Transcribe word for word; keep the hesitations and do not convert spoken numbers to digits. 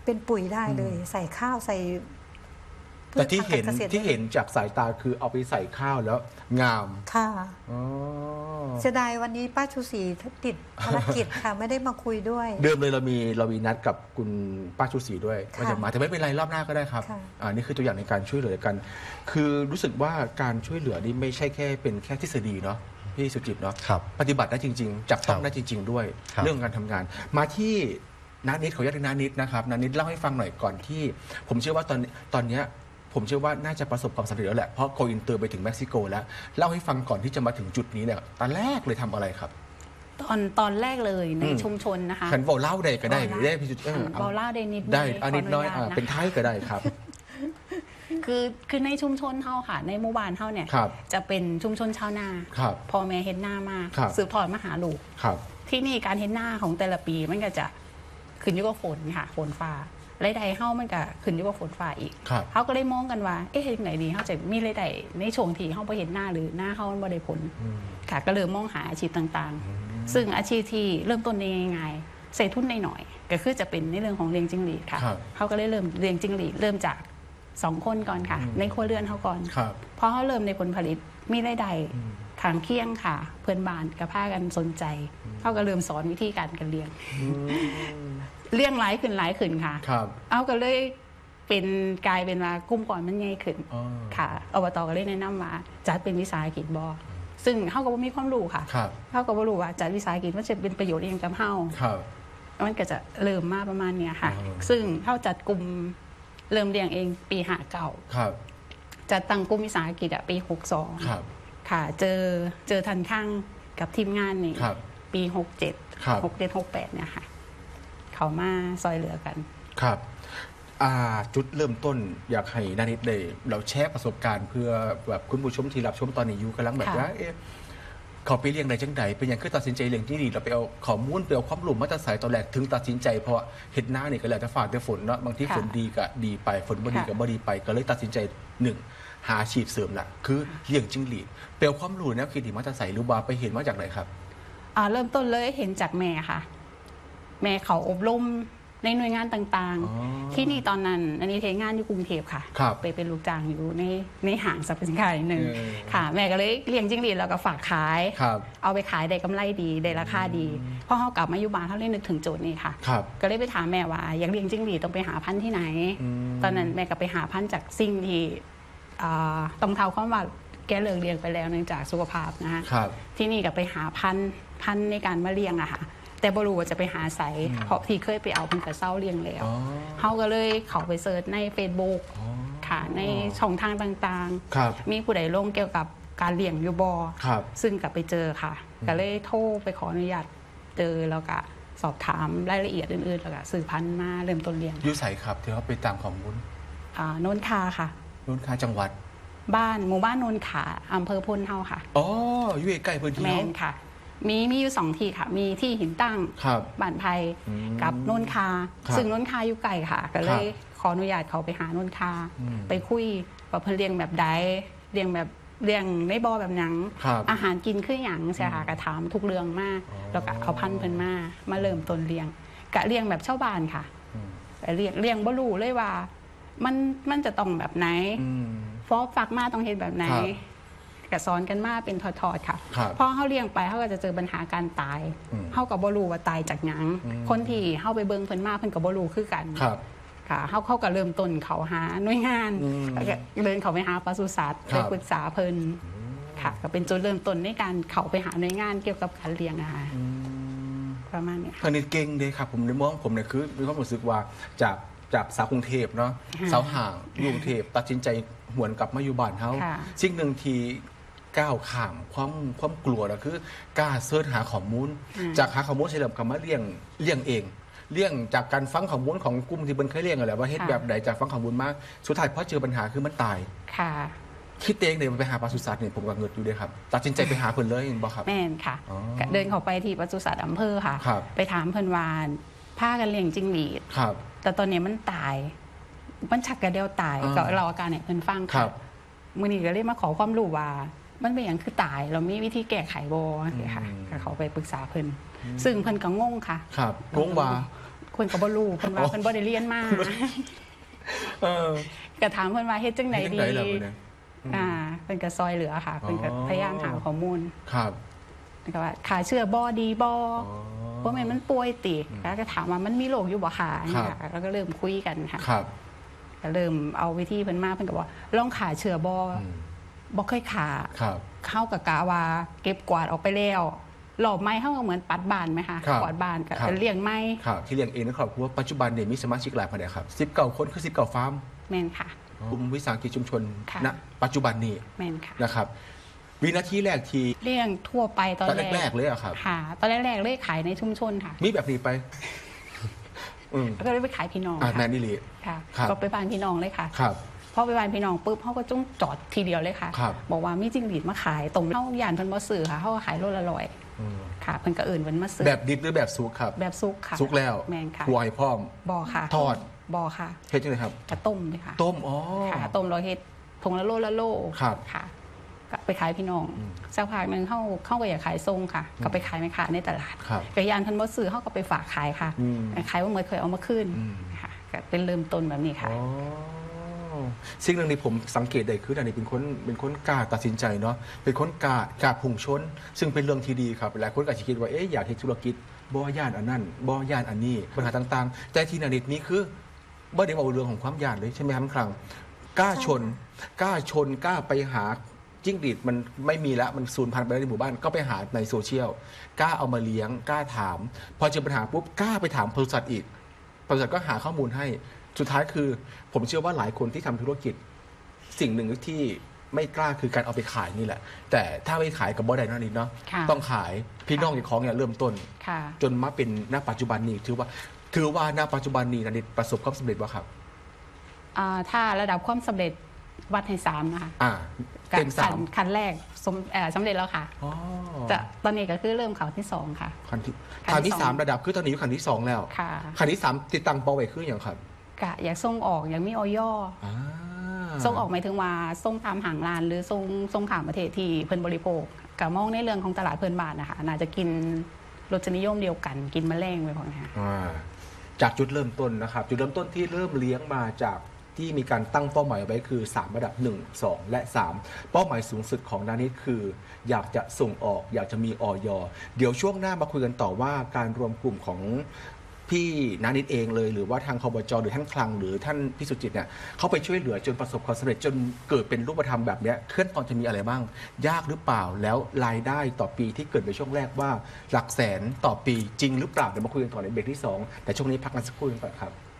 เป็นปุ๋ยได้เลยใส่ข้าวใส่แต่ที่เห็นที่เห็นจากสายตาคือเอาไปใส่ข้าวแล้วงามค่ะเสียดายวันนี้ป้าชูศรีติดภารกิจค่ะไม่ได้มาคุยด้วยเดิมเลยเรามีเรามีนัดกับคุณป้าชูศรีด้วยว่าจะมาแต่ไม่เป็นไรรอบหน้าก็ได้ครับอ่านี่คือตัวอย่างในการช่วยเหลือกัน คือรู้สึกว่าการช่วยเหลือนี่ไม่ใช่แค่เป็นแค่ทฤษฎีเนาะพี่สุจิตเนาะปฏิบัติได้จริงๆจับต้องได้จริงๆด้วยเรื่องการทำงานมาที่นานิดขออนุญาตนานิดนะครับนานิดเล่าให้ฟังหน่อยก่อนที่ผมเชื่อว่าตอนตอนนี้ผมเชื่อว่าน่าจะประสบความสำเร็จแล้วแหละเพราะโกอินเตอร์ไปถึงเม็กซิโกแล้วเล่าให้ฟังก่อนที่จะมาถึงจุดนี้เนี่ยตอนแรกเลยทำอะไรครับตอนตอนแรกเลยในชุมชนนะคะขันบอกเล่าได้ก็ได้ได้พี่จุดบอกเล่าได้นิดได้อันนิดน้อยเป็นไทยก็ได้ครับคือคือในชุมชนเฮาค่ะในหมู่บ้านเฮาเนี่ยจะเป็นชุมชนชาวนาพ่อแม่เฮ็ดนามาสืบทอดมาหาลูกที่นี่การเฮ็ดนาของแต่ละปีมันก็จะขึ้นอยู่กับฝนค่ะฝนฟ้ารายได้เฮามันก็ขึ้นอยู่กับฝนฟ้าอีกเขาก็เลยมองกันว่าเอ๊ะเฮ็ดไหนดีเฮาจะมีรายได้ในช่วงที่เฮาบ่เฮ็ดนาหรือหน้าเฮามันบ่ได้ผลค่ะก็เริ่มมองหาอาชีพต่างๆซึ่งอาชีพที่เริ่มต้นง่ายๆใส่ทุนหน่อยๆก็คือจะเป็นในเรื่องของเลี้ยงจิ้งหรีดค่ะเขาก็เลยเริ่มเลี้ยงจิ้งหรีดเริ่มจากสองคนก่อนค่ะในครัวเรือนเขาก่อนเพราะเขาเริ่มในผลผลิตมีรายได้ขางเคียงค่ะเพื่อนบ้านกับพากันสนใจเขาก็เริ่มสอนวิธีการการเลี้ยงเลี้ยงหลายขึ้นหลายขึ้นค่ะเอาก็เลยเป็นกลายเป็นว่ากลุ่มก่อนมันใหญ่ขึ้นค่ะอบตก็เลยแนะนำว่าจัดเป็นวิสาหกิจบ่ซึ่งเขาก็บ่มีความรู้ค่ะเขาก็บ่รู้ว่าจัดวิสาหกิจมันจะเป็นประโยชน์เองกับเฮามันก็จะเริ่มมาประมาณเนี้ยค่ะซึ่งเขาจัดกลุ่มเริ่มเลี้ยงเองปีห้าเก้าจัดตั้งกลุ่มวิสาหกิจอะปีหกสองค่ะเจอเจอทันข้างกับทีมงานนี่ปีหกเจ็ดหกเจ็ดหกแปดเนี่ยค่ะเขามาซอยเหลือกันครับจุดเริ่มต้นอยากให้นานิดได้เราแชร์ประสบการณ์เพื่อแบบคุณผู้ชมที่รับชมตอนนี้อยู่กำลังแบบว่าเอ๊ะเขาไปเลี้ยงในจังใดเป็นอย่างคือตัดสินใจเลี้ยงที่ดีเราไปเอาข้อมูลไปเอาความรู้มาจากสายตอนแรกถึงตัดสินใจเพราะเห็ดหน้านี่ก็แล้วแต่ฝากแต่ฝนเนาะบางทีฝนดีก็ดีไปฝนบ่ดีก็บ่ดีไปก็เลยตัดสินใจหนึ่งหาอาชีพเสริมแหละคือเลี้ยงจิ้งหรีดเปลวความรู้นะคือดีมาจากสายหรือว่าไปเห็นมาจากไหนครับอ่าเริ่มต้นเลยเห็นจากแม่ค่ะแม่เขาอบรมในหน่วยงานต่างๆที่นี่ตอนนั้นอันนี้เทงานอยู่กรุงเทพค่ะไปเป็นลูกจ้างอยู่ในในห้างสรรพสินค้าหนึ่งค่ะแม่ก็เลยเลี้ยงจิ้งหรีดแล้วก็ฝากขายเอาไปขายได้กำไรดีได้ราคาดีพอเขากลับมาอยู่บ้านเขาเลยนึกถึงโจทย์นี้ค่ะก็เลยไปถามแม่ว่าอยากเลี้ยงจิ้งหรีดต้องไปหาพันธุ์ที่ไหนตอนนั้นแม่ก็ไปหาพันธุ์จากสิ่งที่ต้องเท่าความว่าแกเลิกเลี้ยงไปแล้วเนื่องจากสุขภาพนะคะที่นี่ก็ไปหาพันธุ์พันธุ์ในการมาเลี้ยงอะค่ะแต่บรูว่าจะไปหาไสเพราะที่เคยไปเอาเพิ่นกระเซ้าเลี้ยงแล้วเขาก็เลยเขาไปเสิร์ชใน Facebook ค่ะในช่องทางต่างๆมีผู้ใดลงเกี่ยวกับการเลี้ยงอยู่บ่ซึ่งก็ไปเจอค่ะก็เลยโทรไปขออนุญาตเจอแล้วก็สอบถามรายละเอียดอื่นๆแล้วก็สื่อพันธุ์มาเริ่มต้นเลี้ยงอยู่ไสครับที่เขาไปตามข้อมูลอ่าโนนคาค่ะโนนคาจังหวัดบ้านหมู่บ้านโนนขาอำเภอพลเฮาค่ะอ๋ออยู่ใกล้พื้นที่แม่นค่ะมีมีอยู่สองที่ค่ะมีที่หินตั้งบ้านไผ่กับโนนคาซึ่งโนนคาอยู่ไกลค่ะก็เลยขออนุญาตเขาไปหาโนนคาไปคุยว่าเพิ่นเลี้ยงแบบใดเลี้ยงแบบเลี้ยงในบ่อแบบหยังอาหารกินคือหยังใช่ค่ะก็ถามทุกเรื่องมากแล้วก็เอาพันธุ์เพิ่นมามาเริ่มต้นเลี้ยงกะเลี้ยงแบบชาวบ้านค่ะเลี้ยงเลี้ยงบ่รู้เลยว่ามันมันจะต้องแบบไหนฟอกฟักมาต้องเฮ็ดแบบไหนก็สอนกันมาเป็นทอดๆค่ะพอเขาเลี้ยงไปเขาก็จะเจอปัญหาการตายเขาก็บ่รู้ว่าตายจากหยังคนที่เข้าไปเบิ่งเพิ่นมาเพิ่นก็บ่รู้คือกันค่ะเขาเขาก็เริ่มต้นเขาหาหน่วยงานแล้วก็เดินเขาไปหาปศุสัตว์ไปปรึกษาเพิ่นค่ะก็เป็นจุดเริ่มต้นในการเขาไปหาหน่วยงานเกี่ยวกับการเลี้ยงนะคะประมาณนี้ค่ะนี่เก่งเลยครับผมในมองผมเนี่ยคือมีความรู้สึกว่าจากจากสาวกรุงเทพเนาะสาวห่างกรุงเทพตัดสินใจหวนกลับมาอยู่บ้านเขาสิ่งหนึ่งที่ก้าวข้ามความความกลัวนะคือกล้าเสิร์ชหาข้อมูลจากหาข้อมูลเฉลิมคำว่าเลี้ยงเลี้ยงเองเลี้ยงจากการฟังข้อมูลของกลุ่มที่เบิ้ลเคยเลี้ยงอะไรว่าเฮ็ดแบบใดจากฟังข้อมูลมาสุดท้ายพอเจอปัญหาคือมันตายค่ะคิดเองเลยไปหาปศุสัตว์เนี่ยผมก็เงิดอยู่ด้วยครับตัดสินใจไปหาเพิ่นเลยเห็นบ่ครับแม่นค่ะเดินเข้าไปที่ปศุสัตว์อำเภอค่ะไปถามเพิ่นว่าพากันเลี้ยงจิ้งหรีดแต่ตอนนี้มันตายมันชักกระเดียวตายก็เราอาการเนี่ยเพิ่นฟังค่ะมื้อนี้ก็เลยมาขอความรู้ว่ามันเป็นอย่างคือตายเรามีวิธีแก้ไขบ่เนี่ยค่ะเขาไปปรึกษาเพิ่นซึ่งเพิ่นก็งงค่ะครับงงว่าคนก็บ่รู้เพิ่นว่าเพิ่นบ่ได้เรียนมาเออก็ถามเพิ่นว่าเฮ็ดจังได๋ดีอ่าเพิ่นก็ซอยเหลือค่ะเพิ่นก็พยายามหาข้อมูลครับก็ว่าขาเชื้อบ่ดีบ่บ่แม่นมันป่วยติแล้วก็ถามว่ามันมีโรคอยู่บ่คะค่ะแล้วก็เริ่มคุยกันค่ะครับก็เริ่มเอาวิธีเพิ่นมาเพิ่นก็บอกลองขาเชื้อบ่บ่เคยขาครับเข้ากับกะว่าเก็บกวาดออกไปแล้วหลอบไม้เฮาก็เหมือนปัดบ้านมั้ยคะกวาดบ้านก็เลี้ยงไม้ครับที่เลี้ยงเองในครอบครัวปัจจุบันเนี่ยมีสมาชิกหลายแผนกครับสิบเก้าคนคือสิบเก้าฟาร์มแม่นค่ะกลุ่มวิสาหกิจชุมชนณปัจจุบันนี้แม่นค่ะนะครับวินาทีแรกที่เลี้ยงทั่วไปตอนแรกๆเลยอะครับค่ะตอนแรกๆเลยขายในชุมชนค่ะมีแบบนี้ไปก็เลยไปขายพี่น้องค่ะแม่นี่เลยค่ะก็ไปบ้านพี่น้องเลยค่ะครับพอไปบ้านพี่น้องปุ๊บเขาก็จ้องจอดทีเดียวเลยค่ะบอกว่ามีจิ้งหรีดมาขายตรงเฮาย่านเพิ่นบ่ซื้อค่ะเฮาขายโลละร้อยค่ะเพิ่นก็เอิ้นเพิ่นมาซื้อแบบดิบหรือแบบซุกครับแบบซุกค่ะซุกแล้วแม่นค่ะคั่วให้พร้อมบ่ค่ะทอดบ่ค่ะเฮ็ดจังได๋ครับก็ต้มเลยค่ะต้มอ๋อค่ะต้มแล้วเฮ็ดถุงละโลละโลค่ะก็ไปขายพี่น้องสักพักนึงเฮาเฮาก็อยากขายทรงค่ะก็ไปขายแม่ค้าในตลาดก็ย่านเพิ่นบ่ซื้อเฮาก็ไปฝากขายค่ะขายว่าเมื่อเคยเอามาคืนค่ะก็เป็นเริ่มต้นแบบนี้ค่ะสิ่งหนึ่งที่ผมสังเกตได้คืออันนี้เป็นคนเป็นคนกล้าตัดสินใจเนาะเป็นคนกล้ากล้าพุ่งชนซึ่งเป็นเรื่องที่ดีครับหลายคนก็อาจจะคิดว่าเอ๊ะอยากเฮ็ดธุรกิจบ่ย่านอันนั้นบ่ย่านอันนี้ปัญหาต่างๆแต่ที่นานิดนี้คือบ่ได้เอาเรื่องของความย่านเลยใช่ไหมครับครั้งกล้าชนกล้าชนกล้าไปหาจิ้งหรีดมันไม่มีแล้วมันสูญพันธุ์ไปในหมู่บ้านก็ไปหาในโซเชียลกล้าเอามาเลี้ยงกล้าถามพอเจอปัญหาปุ๊บกล้าไปถามบริษัทอีกบริษัทก็หาข้อมูลให้สุดท้ายคือผมเชื่อว่าหลายคนที่ทำธุรกิจสิ่งหนึ่งที่ไม่กล้าคือการเอาไปขายนี่แหละแต่ถ้าไม่ขายกับบ่ได้นั่นนี่เนาะต้องขายพี่น้องอย่างของเนี่ยเริ่มต้นจนมาเป็นณปัจจุบันนี้ถือว่าถือว่าณปัจจุบันนี้นันนี่ประสบความสำเร็จว่าครับถ้าระดับความสำเร็จวัดให้สามนะคะเต็มสามขั้นแรกสำเร็จแล้วค่ะจะตอนนี้ก็คือเริ่มขั้นที่สองค่ะขั้นที่ขั้นที่สามระดับคือตอนนี้อยู่ขั้นที่สองแล้วขั้นที่สามติดตั้งเป้าไว้คืออย่างครับกะอยากส่งออกอยากมีออยส่งออกหมายถึงว่าส่งตามห่างร้านหรือส่งส่งข้ามประเทศที่เพิ่นบริโภคกะมองในเรื่องของตลาดเพิ่นบ้านนะคะน่าจะกินรสนิยมเดียวกันกินแมลงไปพอนะคะจากจุดเริ่มต้นนะครับจุดเริ่มต้นที่เริ่มเลี้ยงมาจากที่มีการตั้งเป้าหมายไว้คือสามระดับหนึ่ง สองและสามเป้าหมายสูงสุดของนานิดคืออยากจะส่งออกอยากจะมีออยเดี๋ยวช่วงหน้ามาคุยกันต่อว่าการรวมกลุ่มของพี่นานิดเองเลยหรือว่าทางคบจ.หรือท่านคลังหรือท่านพี่สุจิตเนี่ยเขาไปช่วยเหลือจนประสบความสำเร็จจนเกิดเป็นรูปธรรมแบบนี้ขั้นตอนจะมีอะไรบ้างยากหรือเปล่าแล้วรายได้ต่อปีที่เกิดในช่วงแรกว่าหลักแสนต่อปีจริงหรือเปล่าเดี๋ยวมาคุยกันต่อในเบรกที่สองแต่ช่วงนี้พักกันสักครู่นึงก่อนครับ